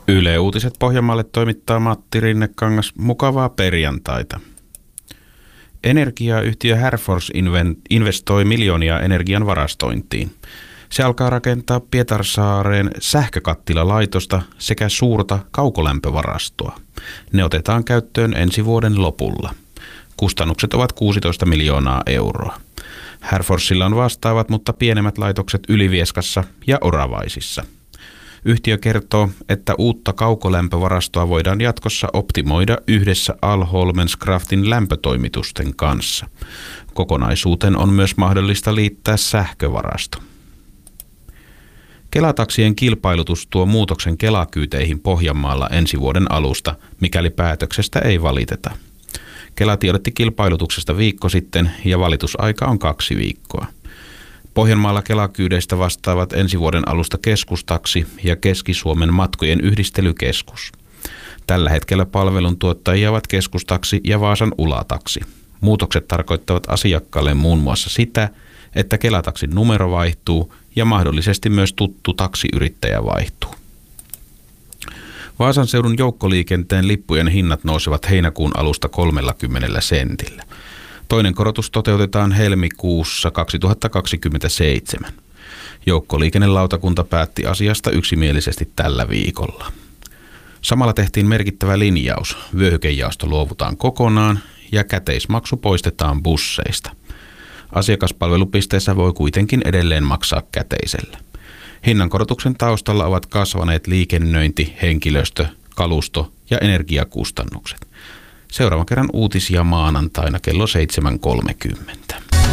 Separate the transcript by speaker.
Speaker 1: Yle Uutiset Pohjanmaalle toimittaa Matti Rinnekangas. Mukavaa perjantaita. Energiayhtiö Herfors investoi miljoonia energian varastointiin. Se alkaa rakentaa Pietarsaareen sähkökattilalaitosta sekä suurta kaukolämpövarastoa. Ne otetaan käyttöön ensi vuoden lopulla. Kustannukset ovat 16 miljoonaa euroa. Herforsilla on vastaavat, mutta pienemmät laitokset Ylivieskassa ja Oravaisissa. Yhtiö kertoo, että uutta kaukolämpövarastoa voidaan jatkossa optimoida yhdessä Alholmenskraftin lämpötoimitusten kanssa. Kokonaisuuteen on myös mahdollista liittää sähkövarasto. Kelataksien kilpailutus tuo muutoksen Kelakyyteihin Pohjanmaalla ensi vuoden alusta, mikäli päätöksestä ei valiteta. Kela tiedotti kilpailutuksesta viikko sitten ja valitusaika on 2 viikkoa. Pohjanmaalla Kelakyydeistä vastaavat ensi vuoden alusta Keskustaksi ja Keski-Suomen matkojen yhdistelykeskus. Tällä hetkellä palveluntuottajia ovat Keskustaksi ja Vaasan Ulataksi. Muutokset tarkoittavat asiakkaalle muun muassa sitä, että Kelataksin numero vaihtuu ja mahdollisesti myös tuttu taksiyrittäjä vaihtuu. Vaasan seudun joukkoliikenteen lippujen hinnat nousevat heinäkuun alusta 30 sentillä. Toinen korotus toteutetaan helmikuussa 2027. Joukkoliikennelautakunta päätti asiasta yksimielisesti tällä viikolla. Samalla tehtiin merkittävä linjaus. Vyöhykejaosto luovutaan kokonaan ja käteismaksu poistetaan busseista. Asiakaspalvelupisteissä voi kuitenkin edelleen maksaa käteisellä. Hinnankorotuksen taustalla ovat kasvaneet liikennöinti, henkilöstö, kalusto ja energiakustannukset. Seuraavan kerran uutisia maanantaina kello 7.30.